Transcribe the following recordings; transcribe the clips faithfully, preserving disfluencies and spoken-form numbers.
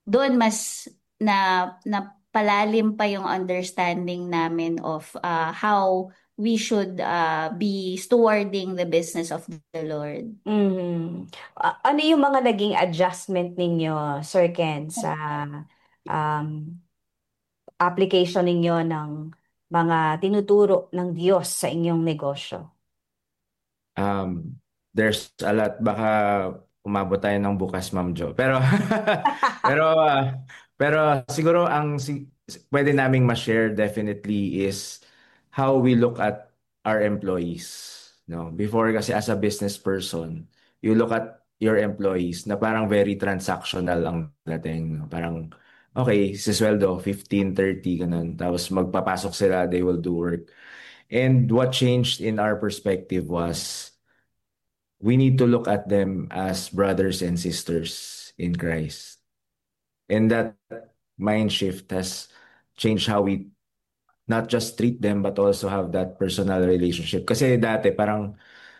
doon mas na na palalim pa yung understanding namin of uh, how we should uh, be stewarding the business of the Lord. Mhm. A- ano yung mga naging adjustment ninyo, Sir Ken, sa um, application ninyo ng mga tinuturo ng Diyos sa inyong negosyo? Um, there's a lot. Baka umabot tayo ng bukas, Ma'am Jo. Pero, pero, ah, pero siguro ang si, pwede naming ma-share definitely is how we look at our employees. No? Before kasi as a business person, you look at your employees na parang very transactional ang dating. No? Parang, okay, sisweldo, fifteen, thirty, ganun. Tapos magpapasok sila, they will do work. And what changed in our perspective was we need to look at them as brothers and sisters in Christ. And that mind shift has changed how we not just treat them but also have that personal relationship. Kasi dati parang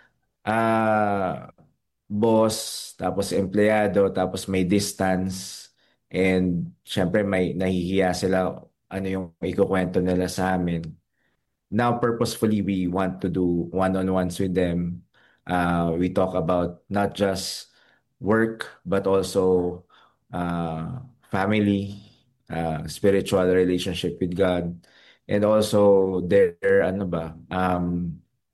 ah boss, tapos empleyado, tapos may distance, and syempre may nahihiya sila ano yung ikukwento nila sa amin. Now purposefully we want to do one-on-ones with them. Uh, we talk about not just work but also uh, family, uh, spiritual relationship with God, and also their ano ba um,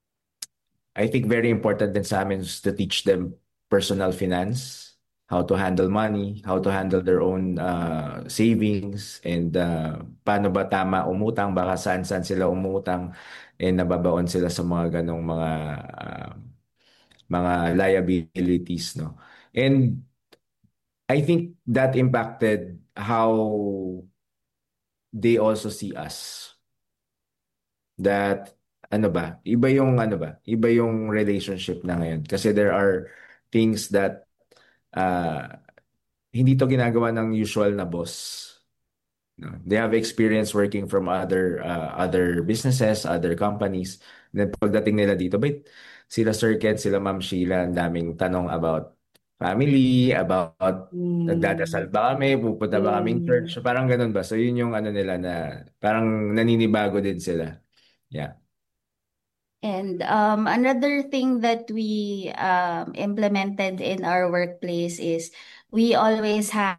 I think very important din sa amin is to teach them personal finance, how to handle money, how to handle their own uh, savings, and uh, paano ba tama umutang, baka saan-saan sila umutang, and nababaon sila sa mga ganong mga uh, mga liabilities, no? And I think that impacted how they also see us. That ano ba, iba yung ano ba, iba yung relationship na ngayon. Kasi there are things that uh, hindi to ginagawa ng usual na boss. No? They have experience working from other uh, other businesses, other companies. Then pagdating nila dito, bait, sila Sir Ken, sila Ma'am Sheila, ang daming tanong about family, about Mm. nagdadasal ba kami, pupunta ba kaming Mm. church, parang ganun ba? So yun yung ano nila na parang naninibago din sila. Yeah. And um, another thing that we um, implemented in our workplace is we always have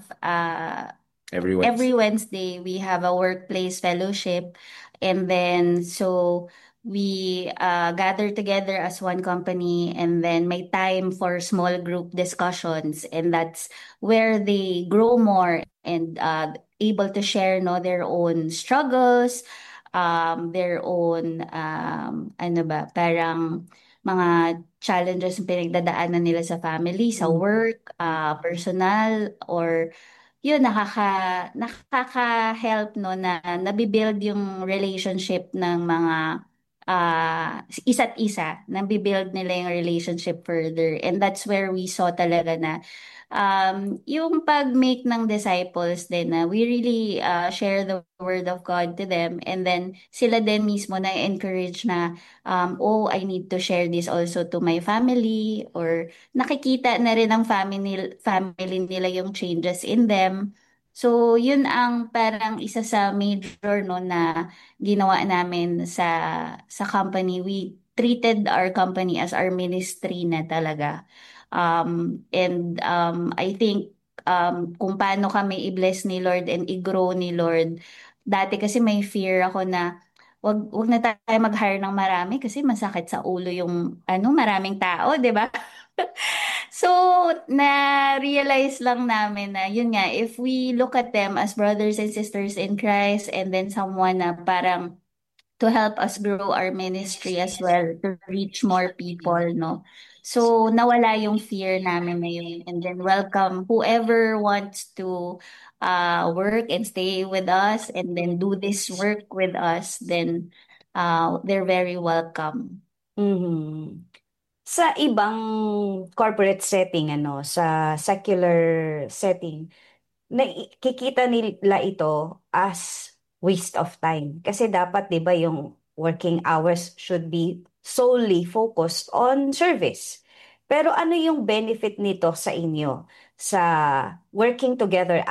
uh, Everyone's. every Wednesday we have a workplace fellowship, and then so we uh, gather together as one company, and then make time for small group discussions, and that's where they grow more and uh, able to share no their own struggles, um, their own um, ano ba parang mga challenges na pinagdadaanan nila sa family, sa Mm. work, uh, personal, or yun, nakaka nakaka-help no na nabibuild yung relationship ng mga ah, isa't isa, nabibuild nila yung relationship further. And that's where we saw talaga na um, yung pag-make ng disciples din na we really uh, share the word of God to them, and then sila din mismo na-encourage na um, oh, I need to share this also to my family, or nakikita na rin ng family family nila yung changes in them. So, yun ang parang isa sa major no na ginawa namin sa sa company. We treated our company as our ministry na talaga. Um, and um, I think um, kung paano kami i-bless ni Lord and i-grow ni Lord. Dati kasi may fear ako na wag wag na tayo mag-hire ng marami kasi masakit sa ulo yung ano maraming tao, 'di ba? So, na-realize lang namin na yun nga, if we look at them as brothers and sisters in Christ, and then someone na parang to help us grow our ministry as well, to reach more people, no? So, nawala yung fear namin na yun. And then welcome whoever wants to uh, work and stay with us and then do this work with us, then uh, they're very welcome. Mhm. Sa ibang corporate setting, ano, sa secular setting, nakikita nila ito as waste of time. Kasi dapat, di ba, yung working hours should be solely focused on service. Pero ano yung benefit nito sa inyo sa working together